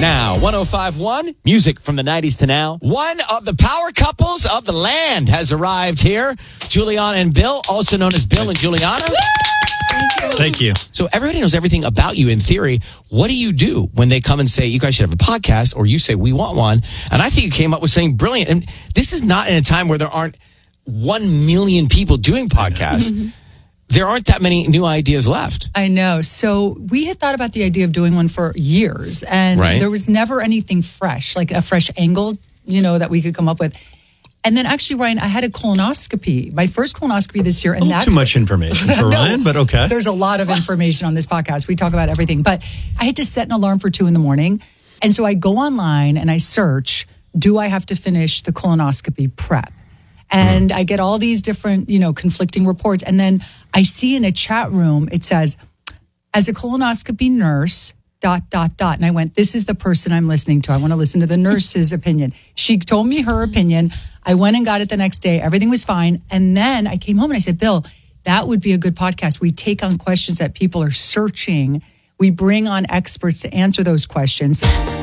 now. 105.1, music from the 90s to now. One of the power couples of the land has arrived here. Juliana and Bill, also known as Bill and Juliana. Thank you. So everybody knows everything about you in theory. What do you do when they come and say, you guys should have a podcast, or you say, we want one? And I think you came up with something brilliant. And this is not in a time where there aren't 1 million people doing podcasts. Mm-hmm. There aren't that many new ideas left. I know. So we had thought about the idea of doing one for years, and there was never anything fresh, like a fresh angle, that we could come up with. And then actually, Ryan, I had a colonoscopy, my first colonoscopy this year. And that's too much information for Ryan, but okay. There's a lot of information on this podcast. We talk about everything. But I had to set an alarm for 2 a.m. And so I go online and I search, do I have to finish the colonoscopy prep? And I get all these different, conflicting reports. And then I see in a chat room, it says, as a colonoscopy nurse, ... And I went, this is the person I'm listening to. I want to listen to the nurse's opinion. She told me her opinion. I went and got it the next day. Everything was fine. And then I came home and I said, Bill, that would be a good podcast. We take on questions that people are searching. We bring on experts to answer those questions.